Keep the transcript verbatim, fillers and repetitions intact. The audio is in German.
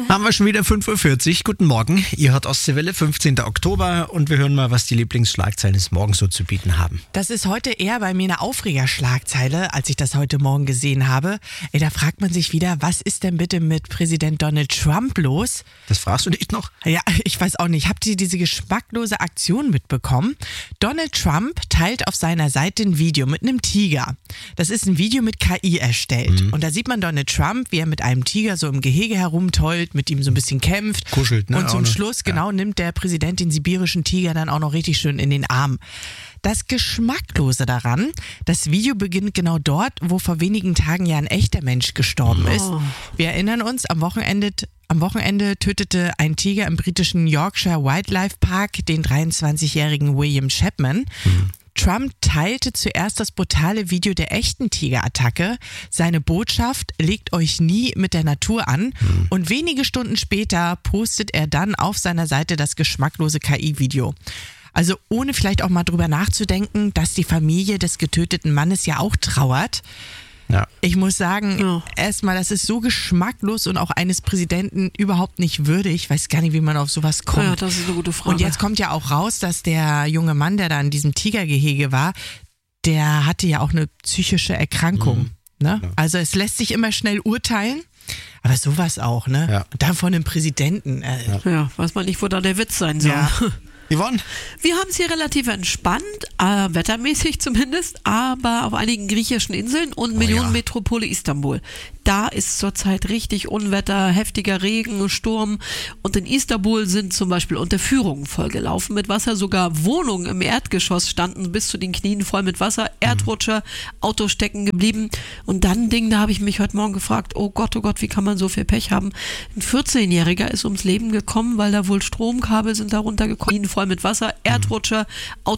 Haben wir schon wieder fünf Uhr vierzig. Guten Morgen. Ihr hört Ostseewelle, fünfzehnten Oktober und wir hören mal, was die Lieblingsschlagzeilen des Morgens so zu bieten haben. Das ist heute eher bei mir eine Aufregerschlagzeile, als ich das heute Morgen gesehen habe. Ey, da fragt man sich wieder, was ist denn bitte mit Präsident Donald Trump los? Das fragst du nicht noch? Ja, ich weiß auch nicht. Habt ihr diese geschmacklose Aktion mitbekommen? Donald Trump teilt auf seiner Seite ein Video mit einem Tiger. Das ist ein Video mit K I erstellt. Mhm. Und da sieht man Donald Trump, wie er mit einem Tiger so im Gehege herumtollt, mit ihm so ein bisschen kämpft. Kuschelt, ne? Und zum auch Schluss, genau, ja. nimmt der Präsident den sibirischen Tiger dann auch noch richtig schön in den Arm. Das Geschmacklose daran, das Video beginnt genau dort, wo vor wenigen Tagen ja ein echter Mensch gestorben Oh. ist. Wir erinnern uns, am Wochenende, am Wochenende tötete ein Tiger im britischen Yorkshire Wildlife Park den dreiundzwanzigjährigen William Chapman. Mhm. Trump teilte zuerst das brutale Video der echten Tigerattacke. Seine Botschaft: legt euch nie mit der Natur an. Mhm. Und wenige Stunden später postet er dann auf seiner Seite das geschmacklose K I-Video. Also ohne vielleicht auch mal drüber nachzudenken, dass die Familie des getöteten Mannes ja auch trauert. Ja. Ich muss sagen, Ja. erstmal, das ist so geschmacklos und auch eines Präsidenten überhaupt nicht würdig. Ich weiß gar nicht, wie man auf sowas kommt. Ja, das ist eine gute Frage. Und jetzt kommt ja auch raus, dass der junge Mann, der da in diesem Tigergehege war, der hatte ja auch eine psychische Erkrankung. Mhm. Ne? Ja. Also es lässt sich immer schnell urteilen, aber sowas auch, ne? Ja. Und dann von einem Präsidenten. Äh, ja. Ja, weiß man nicht, wo da der Witz sein soll. Ja. Yvonne? Wir haben es hier relativ entspannt, äh, wettermäßig zumindest, aber auf einigen griechischen Inseln und Oh Millionenmetropole Istanbul. Da ist zurzeit richtig Unwetter, heftiger Regen, Sturm und in Istanbul sind zum Beispiel Unterführungen vollgelaufen mit Wasser, sogar Wohnungen im Erdgeschoss standen bis zu den Knien voll mit Wasser, Erdrutscher, Autos stecken geblieben und dann ein Ding, da habe ich mich heute Morgen gefragt, oh Gott, oh Gott, wie kann man so viel Pech haben? Ein vierzehnjähriger ist ums Leben gekommen, weil da wohl Stromkabel sind da runtergekommen, voll mit Wasser, Erdrutscher, Autos